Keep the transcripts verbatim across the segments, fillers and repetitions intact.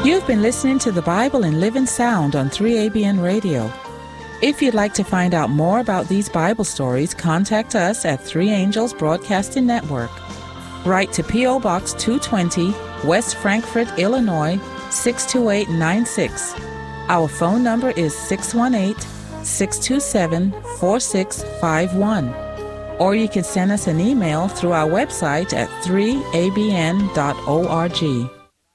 You've been listening to the Bible in Living Sound on three A B N Radio. If you'd like to find out more about these Bible stories, contact us at Three Angels Broadcasting Network. Write to P O. Box two twenty, West Frankfort, Illinois, six two eight nine six. Our phone number is six one eight, six two seven, four six five one. Or you can send us an email through our website at three a b n dot org.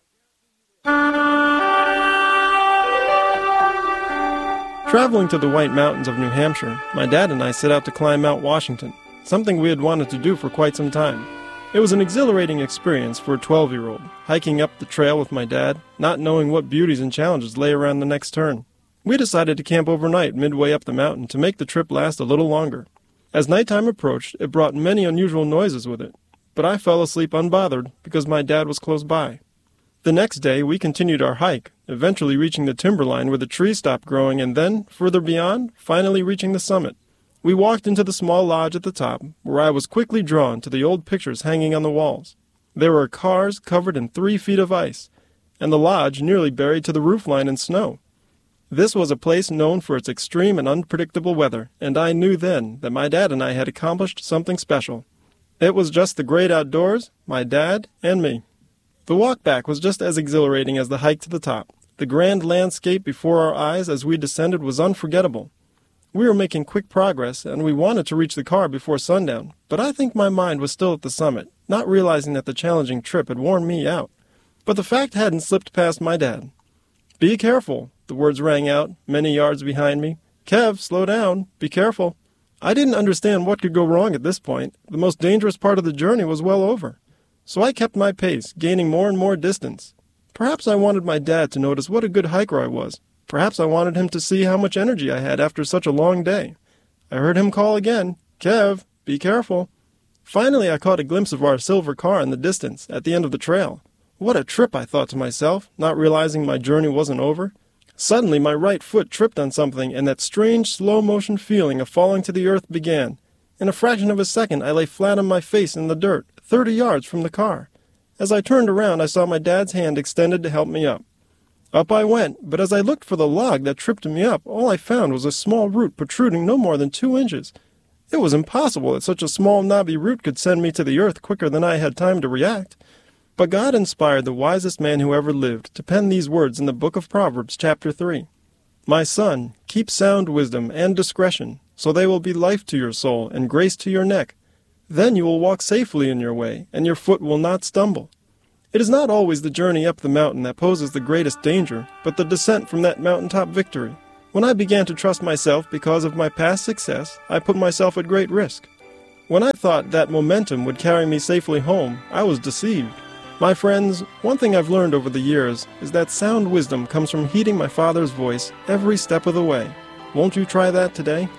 Traveling to the White Mountains of New Hampshire, my dad and I set out to climb Mount Washington, something we had wanted to do for quite some time. It was an exhilarating experience for a twelve-year-old, hiking up the trail with my dad, not knowing what beauties and challenges lay around the next turn. We decided to camp overnight midway up the mountain to make the trip last a little longer. As nighttime approached, it brought many unusual noises with it, but I fell asleep unbothered because my dad was close by. The next day, we continued our hike, eventually reaching the timberline where the trees stopped growing and then, further beyond, finally reaching the summit. We walked into the small lodge at the top, where I was quickly drawn to the old pictures hanging on the walls. There were cars covered in three feet of ice, and the lodge nearly buried to the roofline in snow. This was a place known for its extreme and unpredictable weather, and I knew then that my dad and I had accomplished something special. It was just the great outdoors, my dad, and me. The walk back was just as exhilarating as the hike to the top. The grand landscape before our eyes as we descended was unforgettable. We were making quick progress, and we wanted to reach the car before sundown, but I think my mind was still at the summit, not realizing that the challenging trip had worn me out. But the fact hadn't slipped past my dad. "Be careful," the words rang out, many yards behind me. "Kev, slow down. Be careful." I didn't understand what could go wrong at this point. The most dangerous part of the journey was well over. So I kept my pace, gaining more and more distance. Perhaps I wanted my dad to notice what a good hiker I was. Perhaps I wanted him to see how much energy I had after such a long day. I heard him call again, "Kev, be careful." Finally I caught a glimpse of our silver car in the distance, at the end of the trail. What a trip, I thought to myself, not realizing my journey wasn't over. Suddenly my right foot tripped on something, and that strange slow-motion feeling of falling to the earth began. In a fraction of a second I lay flat on my face in the dirt, thirty yards from the car. As I turned around, I saw my dad's hand extended to help me up. Up I went, but as I looked for the log that tripped me up, all I found was a small root protruding no more than two inches. It was impossible that such a small knobby root could send me to the earth quicker than I had time to react. But God inspired the wisest man who ever lived to pen these words in the book of Proverbs, chapter three. "My son, keep sound wisdom and discretion, so they will be life to your soul and grace to your neck. Then you will walk safely in your way, and your foot will not stumble." It is not always the journey up the mountain that poses the greatest danger, but the descent from that mountaintop victory. When I began to trust myself because of my past success, I put myself at great risk. When I thought that momentum would carry me safely home, I was deceived. My friends, one thing I've learned over the years is that sound wisdom comes from heeding my Father's voice every step of the way. Won't you try that today?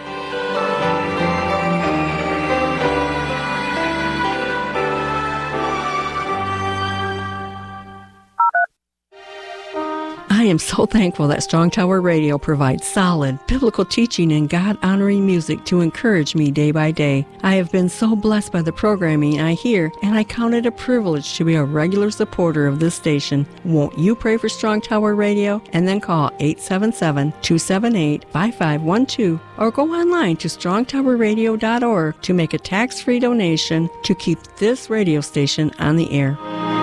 I am so thankful that Strong Tower Radio provides solid, biblical teaching and God-honoring music to encourage me day by day. I have been so blessed by the programming I hear, and I count it a privilege to be a regular supporter of this station. Won't you pray for Strong Tower Radio? And then call eight seven seven, two seven eight, five five one two or go online to strong tower radio dot org to make a tax-free donation to keep this radio station on the air.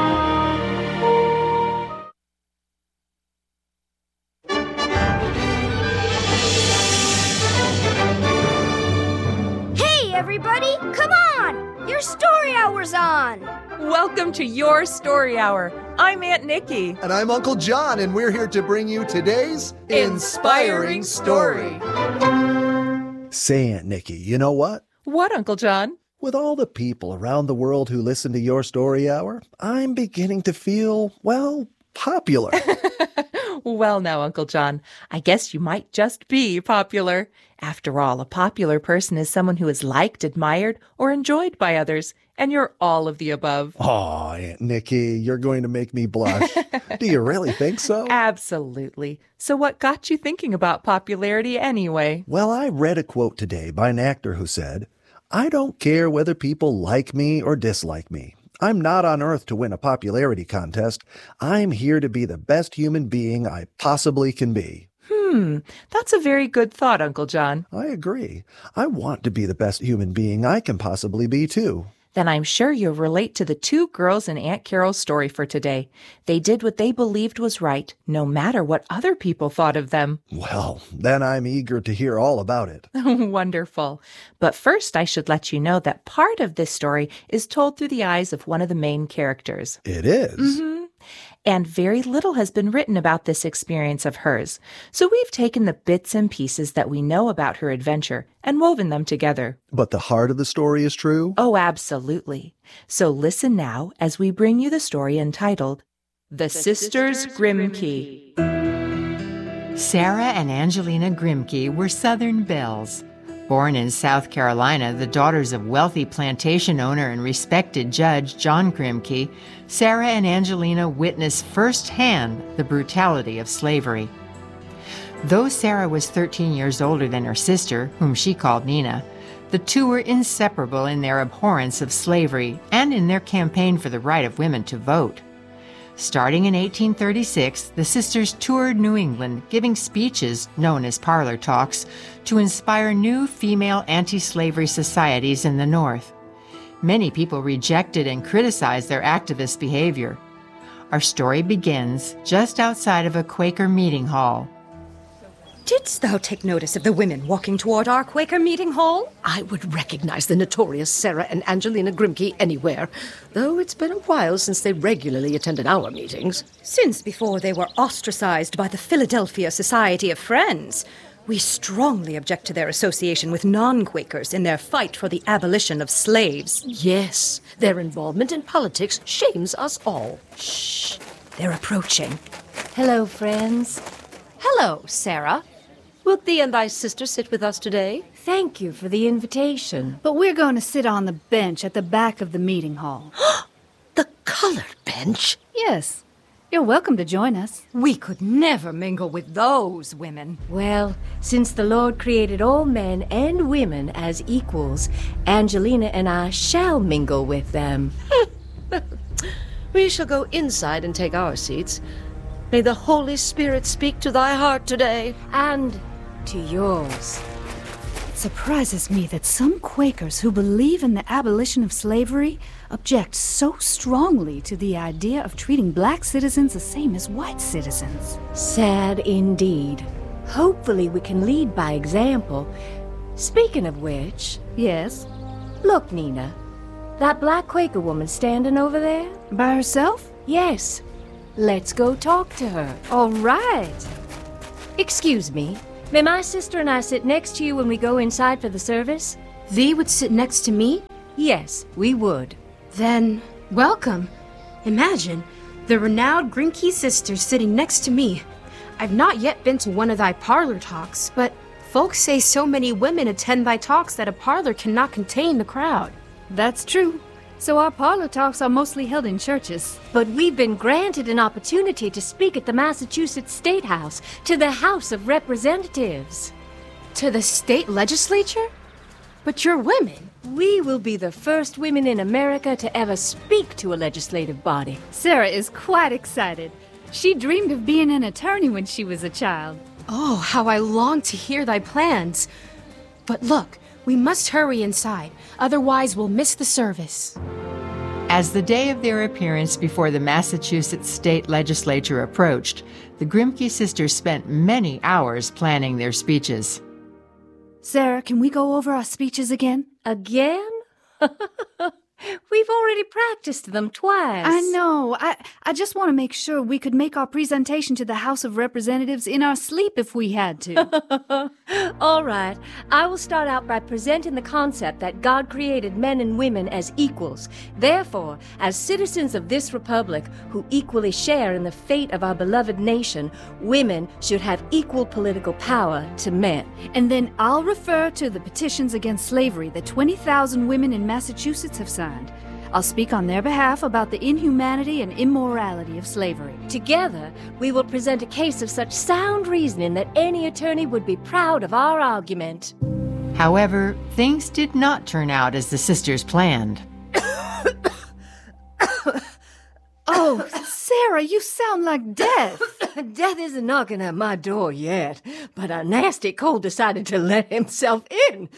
Welcome to Your Story Hour. I'm Aunt Nikki. And I'm Uncle John, and we're here to bring you today's Inspiring, Inspiring Story. Say, Aunt Nikki, you know what? What, Uncle John? With all the people around the world who listen to Your Story Hour, I'm beginning to feel, well, popular. Well, now, Uncle John, I guess you might just be popular. After all, a popular person is someone who is liked, admired, or enjoyed by others, and you're all of the above. Oh, Aunt Nikki, you're going to make me blush. Do you really think so? Absolutely. So what got you thinking about popularity anyway? Well, I read a quote today by an actor who said, "I don't care whether people like me or dislike me. I'm not on Earth to win a popularity contest. I'm here to be the best human being I possibly can be. Hmm, that's a very good thought, Uncle John. I agree. I want to be the best human being I can possibly be, too. Then I'm sure you'll relate to the two girls in Aunt Carol's story for today. They did what they believed was right, no matter what other people thought of them. Well, then I'm eager to hear all about it. Wonderful. But first, I should let you know that part of this story is told through the eyes of one of the main characters. It is? Mm-hmm. And very little has been written about this experience of hers. So we've taken the bits and pieces that we know about her adventure and woven them together. But the heart of the story is true? Oh, absolutely. So listen now as we bring you the story entitled The, the Sisters, Sisters Grimke. Grimke. Sarah and Angelina Grimke were Southern belles. Born in South Carolina, the daughters of wealthy plantation owner and respected judge John Grimke, Sarah and Angelina witnessed firsthand the brutality of slavery. Though Sarah was thirteen years older than her sister, whom she called Nina, the two were inseparable in their abhorrence of slavery and in their campaign for the right of women to vote. Starting in eighteen thirty-six, the sisters toured New England, giving speeches, known as parlor talks, to inspire new female anti-slavery societies in the North. Many people rejected and criticized their activist behavior. Our story begins just outside of a Quaker meeting hall. Didst thou take notice of the women walking toward our Quaker meeting hall? I would recognize the notorious Sarah and Angelina Grimke anywhere, though it's been a while since they regularly attended our meetings. Since before they were ostracized by the Philadelphia Society of Friends. We strongly object to their association with non-Quakers in their fight for the abolition of slaves. Yes, their involvement in politics shames us all. Shh, they're approaching. Hello, friends. Hello, Sarah. Wilt thee and thy sister sit with us today? Thank you for the invitation. But we're going to sit on the bench at the back of the meeting hall. The colored bench? Yes. You're welcome to join us. We could never mingle with those women. Well, since the Lord created all men and women as equals, Angelina and I shall mingle with them. We shall go inside and take our seats. May the Holy Spirit speak to thy heart today. And to yours. It surprises me that some Quakers who believe in the abolition of slavery object so strongly to the idea of treating black citizens the same as white citizens. Sad indeed. Hopefully we can lead by example. Speaking of which... Yes? Look, Nina. That black Quaker woman standing over there? By herself? Yes. Let's go talk to her. All right. Excuse me. May my sister and I sit next to you when we go inside for the service? Thee would sit next to me? Yes, we would. Then, welcome. Imagine, the renowned Grimke sisters sitting next to me. I've not yet been to one of thy parlor talks, but folks say so many women attend thy talks that a parlor cannot contain the crowd. That's true. So our parlor talks are mostly held in churches. But we've been granted an opportunity to speak at the Massachusetts State House, to the House of Representatives. To the state legislature? But you're women. We will be the first women in America to ever speak to a legislative body. Sarah is quite excited. She dreamed of being an attorney when she was a child. Oh, how I long to hear thy plans. But look, we must hurry inside, otherwise we'll miss the service. As the day of their appearance before the Massachusetts State Legislature approached, the Grimke sisters spent many hours planning their speeches. Sarah, can we go over our speeches again? Again? We've already practiced them twice. I know. I, I just want to make sure we could make our presentation to the House of Representatives in our sleep if we had to. All right. I will start out by presenting the concept that God created men and women as equals. Therefore, as citizens of this republic who equally share in the fate of our beloved nation, women should have equal political power to men. And then I'll refer to the petitions against slavery that twenty thousand women in Massachusetts have signed. I'll speak on their behalf about the inhumanity and immorality of slavery. Together, we will present a case of such sound reasoning that any attorney would be proud of our argument. However, things did not turn out as the sisters planned. Oh, Sarah, you sound like death. Death isn't knocking at my door yet, but a nasty cold decided to let himself in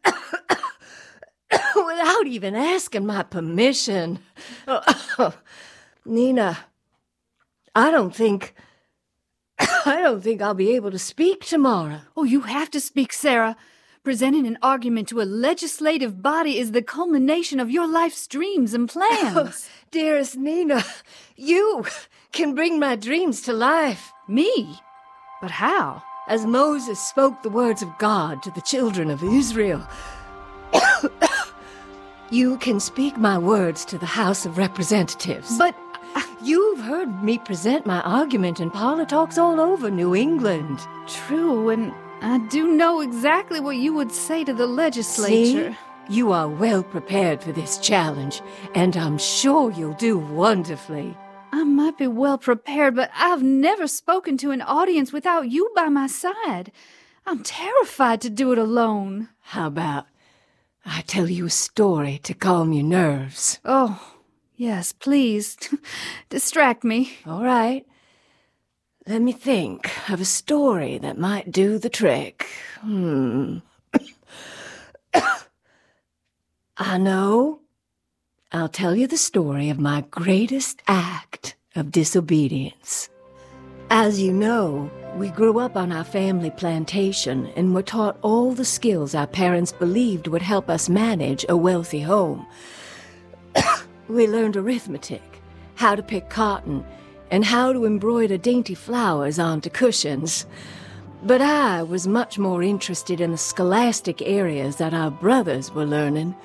without even asking my permission. Oh, Nina, I don't think... I don't think I'll be able to speak tomorrow. Oh, you have to speak, Sarah. Presenting an argument to a legislative body is the culmination of your life's dreams and plans. Oh, dearest Nina, you can bring my dreams to life. Me? But how? As Moses spoke the words of God to the children of Israel, you can speak my words to the House of Representatives. But you've heard me present my argument in parlor talks all over New England. True, and I do know exactly what you would say to the legislature. See? You are well prepared for this challenge, and I'm sure you'll do wonderfully. I might be well prepared, but I've never spoken to an audience without you by my side. I'm terrified to do it alone. How about I tell you a story to calm your nerves? Oh, yes, please. Distract me. All right. Let me think of a story that might do the trick. Hmm. I know. I'll tell you the story of my greatest act of disobedience. As you know, we grew up on our family plantation and were taught all the skills our parents believed would help us manage a wealthy home. We learned arithmetic, how to pick cotton, and how to embroider dainty flowers onto cushions. But I was much more interested in the scholastic areas that our brothers were learning.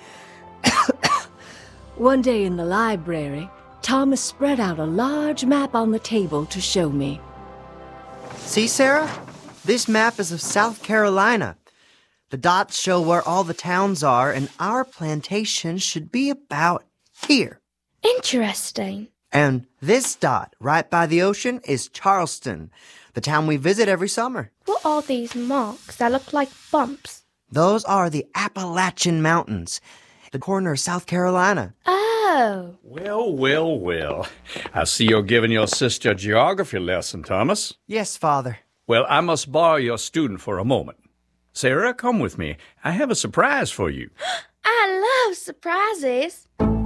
One day in the library, Thomas spread out a large map on the table to show me. See, Sarah? This map is of South Carolina. The dots show where all the towns are, and our plantation should be about here. Interesting. And this dot, right by the ocean, is Charleston, the town we visit every summer. What are these marks that look like bumps? Those are the Appalachian Mountains, the corner of South Carolina. Oh. Well, well, well. I see you're giving your sister a geography lesson, Thomas. Yes, Father. Well, I must borrow your student for a moment. Sarah, come with me. I have a surprise for you. I love surprises.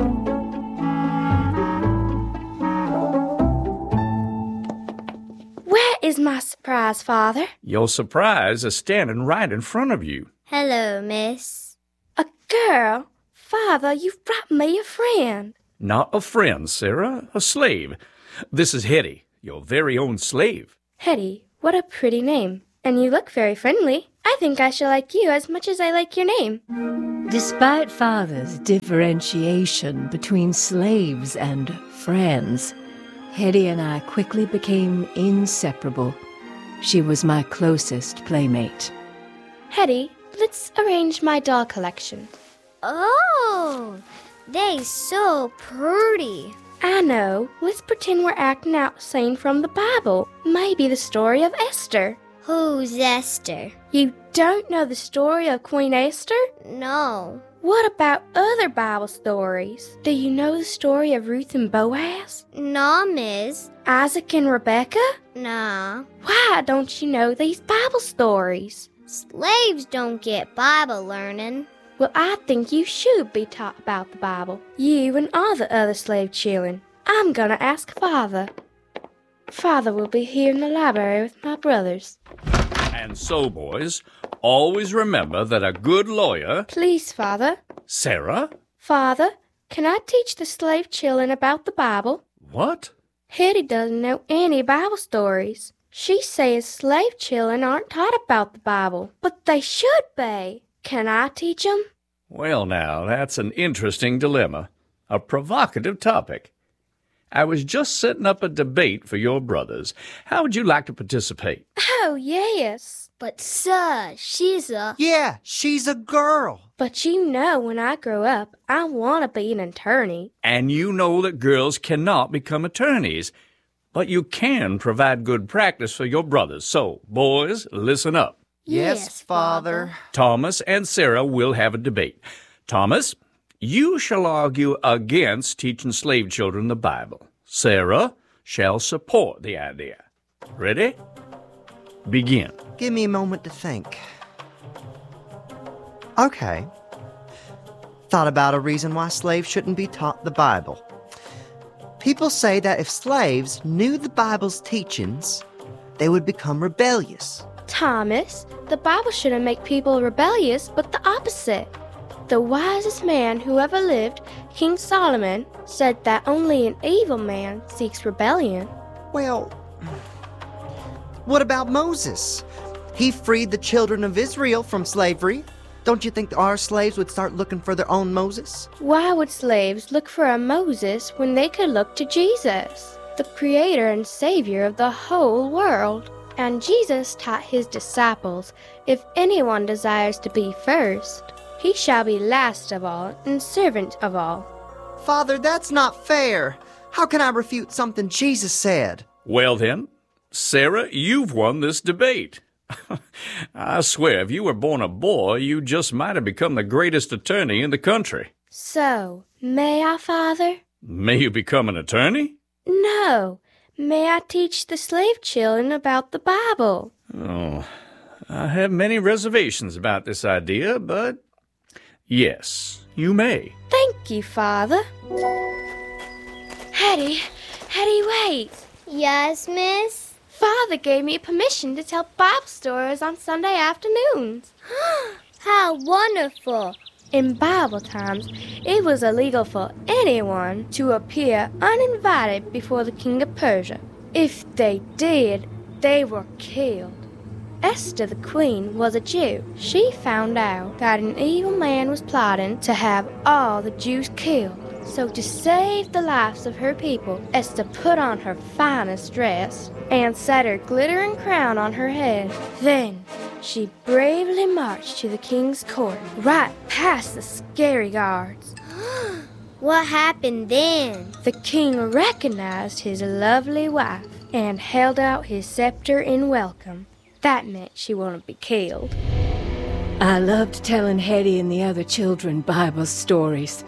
Where is my surprise, Father? Your surprise is standing right in front of you. Hello, miss. A girl? Father, you've brought me a friend. Not a friend, Sarah. A slave. This is Hetty, your very own slave. Hetty, what a pretty name. And you look very friendly. I think I shall like you as much as I like your name. Despite Father's differentiation between slaves and friends, Hetty and I quickly became inseparable. She was my closest playmate. Hetty, let's arrange my doll collection. Oh, they're so pretty. I know. Let's pretend we're acting out a scene from the Bible. Maybe the story of Esther. Who's Esther? You don't know the story of Queen Esther? No. What about other Bible stories? Do you know the story of Ruth and Boaz? No, miss. Isaac and Rebecca? No. Why don't you know these Bible stories? Slaves don't get Bible learning. Well, I think you should be taught about the Bible. You and all the other slave children. I'm gonna ask Father. Father will be here in the library with my brothers. And so, boys, always remember that a good lawyer... Please, Father. Sarah? Father, can I teach the slave children about the Bible? What? Hetty doesn't know any Bible stories. She says slave children aren't taught about the Bible, but they should be. Can I teach them? Well, now, that's an interesting dilemma. A provocative topic. I was just setting up a debate for your brothers. How would you like to participate? Oh, yes. But, sir, she's a... Yeah, she's a girl. But you know when I grow up, I want to be an attorney. And you know that girls cannot become attorneys. But you can provide good practice for your brothers. So, boys, listen up. Yes, Father. Thomas and Sarah will have a debate. Thomas, you shall argue against teaching slave children the Bible. Sarah shall support the idea. Ready? Begin. Give me a moment to think. Okay. Thought about a reason why slaves shouldn't be taught the Bible. People say that if slaves knew the Bible's teachings, they would become rebellious. Thomas, the Bible shouldn't make people rebellious, but the opposite. The wisest man who ever lived, King Solomon, said that only an evil man seeks rebellion. Well, what about Moses? He freed the children of Israel from slavery. Don't you think our slaves would start looking for their own Moses? Why would slaves look for a Moses when they could look to Jesus, the creator and savior of the whole world? And Jesus taught his disciples, if anyone desires to be first, he shall be last of all and servant of all. Father, that's not fair. How can I refute something Jesus said? Well then, Sarah, you've won this debate. I swear, if you were born a boy, you just might have become the greatest attorney in the country. So, may I, Father? May you become an attorney? No. May I teach the slave children about the Bible? Oh, I have many reservations about this idea, but yes, you may. Thank you, Father. Hetty, Hetty, wait. Yes, Miss? Father gave me permission to tell Bible stories on Sunday afternoons. How wonderful! In Bible times, it was illegal for anyone to appear uninvited before the king of Persia. If they did, they were killed. Esther the queen was a Jew. She found out that an evil man was plotting to have all the Jews killed. So to save the lives of her people, Esther put on her finest dress and set her glittering crown on her head. Then she bravely marched to the king's court, right past the scary guards. What happened then? The king recognized his lovely wife and held out his scepter in welcome. That meant she wouldn't be killed. I loved telling Hetty and the other children Bible stories.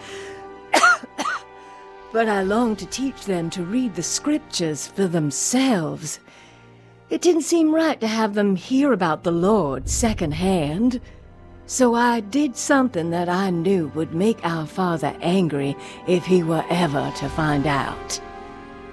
But I longed to teach them to read the scriptures for themselves. It didn't seem right to have them hear about the Lord secondhand. So I did something that I knew would make our Father angry if he were ever to find out.